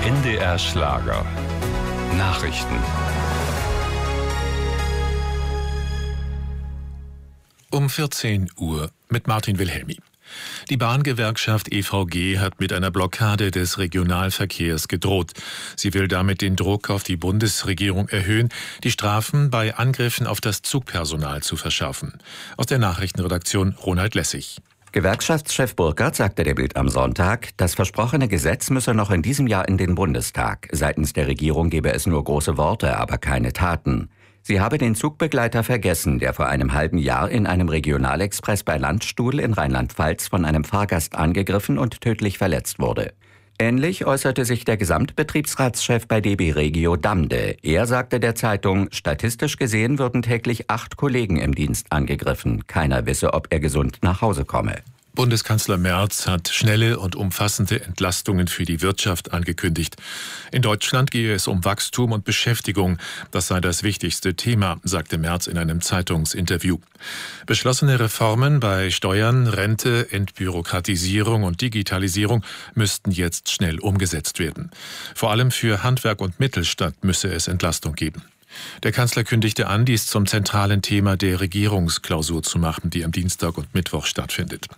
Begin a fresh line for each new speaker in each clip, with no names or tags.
NDR Schlager. Nachrichten.
Um 14 Uhr mit Martin Wilhelmi. Die Bahngewerkschaft EVG hat mit einer Blockade des Regionalverkehrs gedroht. Sie will damit den Druck auf die Bundesregierung erhöhen, die Strafen bei Angriffen auf das Zugpersonal zu verschärfen. Aus der Nachrichtenredaktion Ronald Lessig.
Gewerkschaftschef Burkhardt sagte der Bild am Sonntag, das versprochene Gesetz müsse noch in diesem Jahr in den Bundestag. Seitens der Regierung gebe es nur große Worte, aber keine Taten. Sie habe den Zugbegleiter vergessen, der vor einem halben Jahr in einem Regionalexpress bei Landstuhl in Rheinland-Pfalz von einem Fahrgast angegriffen und tödlich verletzt wurde. Ähnlich äußerte sich der Gesamtbetriebsratschef bei DB Regio Damde. Er sagte der Zeitung, statistisch gesehen würden täglich 8 Kollegen im Dienst angegriffen. Keiner wisse, ob er gesund nach Hause komme.
Bundeskanzler Merz hat schnelle und umfassende Entlastungen für die Wirtschaft angekündigt. In Deutschland gehe es um Wachstum und Beschäftigung. Das sei das wichtigste Thema, sagte Merz in einem Zeitungsinterview. Beschlossene Reformen bei Steuern, Rente, Entbürokratisierung und Digitalisierung müssten jetzt schnell umgesetzt werden. Vor allem für Handwerk und Mittelstand müsse es Entlastung geben. Der Kanzler kündigte an, dies zum zentralen Thema der Regierungsklausur zu machen, die am Dienstag und Mittwoch stattfindet.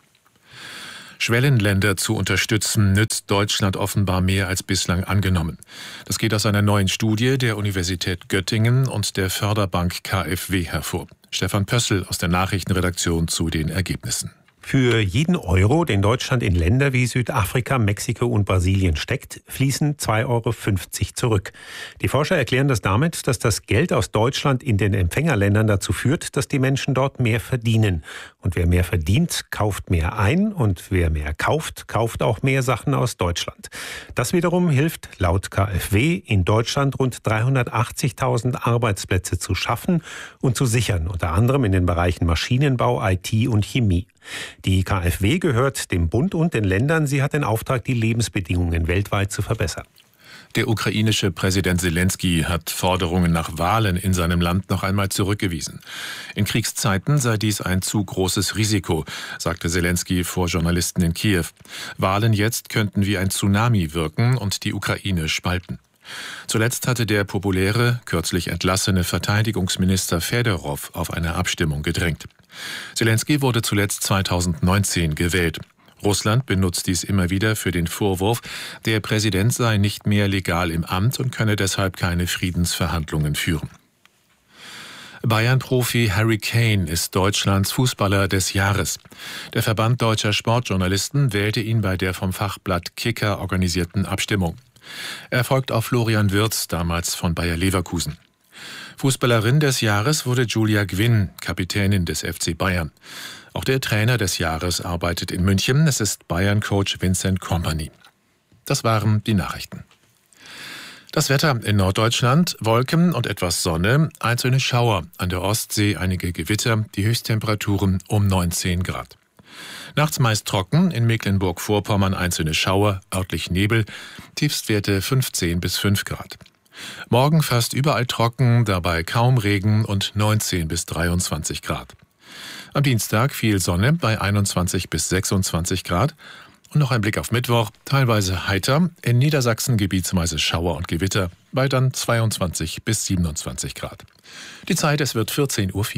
Schwellenländer zu unterstützen, nützt Deutschland offenbar mehr als bislang angenommen. Das geht aus einer neuen Studie der Universität Göttingen und der Förderbank KfW hervor. Stefan Pössl aus der Nachrichtenredaktion zu den Ergebnissen.
Für jeden Euro, den Deutschland in Länder wie Südafrika, Mexiko und Brasilien steckt, fließen 2,50 Euro zurück. Die Forscher erklären das damit, dass das Geld aus Deutschland in den Empfängerländern dazu führt, dass die Menschen dort mehr verdienen. Und wer mehr verdient, kauft mehr ein. Und wer mehr kauft, kauft auch mehr Sachen aus Deutschland. Das wiederum hilft laut KfW in Deutschland rund 380.000 Arbeitsplätze zu schaffen und zu sichern, unter anderem in den Bereichen Maschinenbau, IT und Chemie. Die KfW gehört dem Bund und den Ländern. Sie hat den Auftrag, die Lebensbedingungen weltweit zu verbessern.
Der ukrainische Präsident Zelensky hat Forderungen nach Wahlen in seinem Land noch einmal zurückgewiesen. In Kriegszeiten sei dies ein zu großes Risiko, sagte Zelensky vor Journalisten in Kiew. Wahlen jetzt könnten wie ein Tsunami wirken und die Ukraine spalten. Zuletzt hatte der populäre, kürzlich entlassene Verteidigungsminister Fedorov auf eine Abstimmung gedrängt. Zelensky wurde zuletzt 2019 gewählt. Russland benutzt dies immer wieder für den Vorwurf, der Präsident sei nicht mehr legal im Amt und könne deshalb keine Friedensverhandlungen führen. Bayern-Profi Harry Kane ist Deutschlands Fußballer des Jahres. Der Verband deutscher Sportjournalisten wählte ihn bei der vom Fachblatt Kicker organisierten Abstimmung. Er folgt auf Florian Wirtz, damals von Bayer Leverkusen. Fußballerin des Jahres wurde Julia Gwynn, Kapitänin des FC Bayern. Auch der Trainer des Jahres arbeitet in München. Es ist Bayern-Coach Vincent Kompany. Das waren die Nachrichten. Das Wetter in Norddeutschland: Wolken und etwas Sonne, einzelne Schauer, an der Ostsee einige Gewitter, die Höchsttemperaturen um 19 Grad. Nachts meist trocken, in Mecklenburg-Vorpommern einzelne Schauer, örtlich Nebel, Tiefstwerte 15 bis 5 Grad. Morgen fast überall trocken, dabei kaum Regen und 19 bis 23 Grad. Am Dienstag viel Sonne bei 21 bis 26 Grad. Und noch ein Blick auf Mittwoch, teilweise heiter, in Niedersachsen gebietsweise Schauer und Gewitter, bei dann 22 bis 27 Grad. Die Zeit, es wird 14:04 Uhr.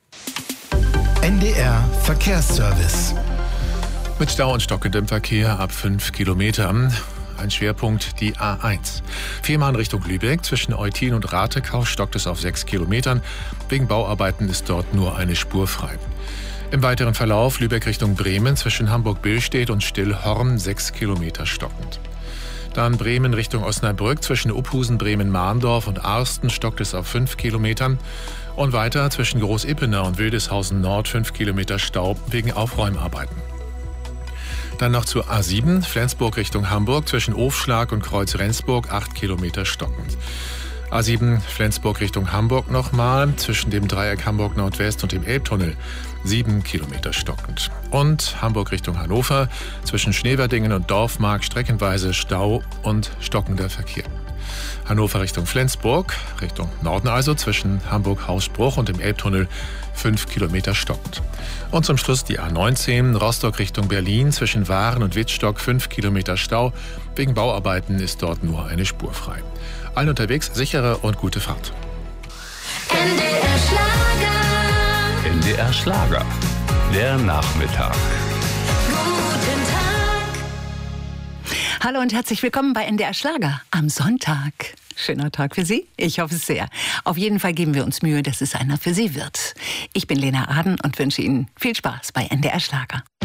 NDR Verkehrsservice.
Mit Stau und stockendem Verkehr ab 5 Kilometern. Ein Schwerpunkt die A1. Fehmarn Richtung Lübeck, zwischen Eutin und Ratekau stockt es auf 6 Kilometern. Wegen Bauarbeiten ist dort nur eine Spur frei. Im weiteren Verlauf Lübeck Richtung Bremen, zwischen Hamburg-Billstedt und Stillhorn 6 Kilometer stockend. Dann Bremen Richtung Osnabrück, zwischen Uphusen, Bremen-Mahndorf und Arsten stockt es auf 5 Kilometern. Und weiter zwischen Groß-Ippener und Wildeshausen Nord 5 Kilometer Stau wegen Aufräumarbeiten. Dann noch zur A7, Flensburg Richtung Hamburg, zwischen Ofschlag und Kreuz-Rendsburg 8 Kilometer stockend. A7 Flensburg Richtung Hamburg nochmal, zwischen dem Dreieck Hamburg Nordwest und dem Elbtunnel 7 Kilometer stockend. Und Hamburg Richtung Hannover, zwischen Schneverdingen und Dorfmark streckenweise Stau und stockender Verkehr. Hannover Richtung Flensburg, Richtung Norden also, zwischen Hamburg-Hausbruch und dem Elbtunnel 5 Kilometer stockend. Und zum Schluss die A19, Rostock Richtung Berlin, zwischen Waren und Wittstock 5 Kilometer Stau. Wegen Bauarbeiten ist dort nur eine Spur frei. Allen unterwegs sichere und gute Fahrt.
NDR Schlager. NDR Schlager. Der Nachmittag.
Guten Tag. Hallo und herzlich willkommen bei NDR Schlager am Sonntag. Schöner Tag für Sie? Ich hoffe es sehr. Auf jeden Fall geben wir uns Mühe, dass es einer für Sie wird. Ich bin Lena Aden und wünsche Ihnen viel Spaß bei NDR Schlager.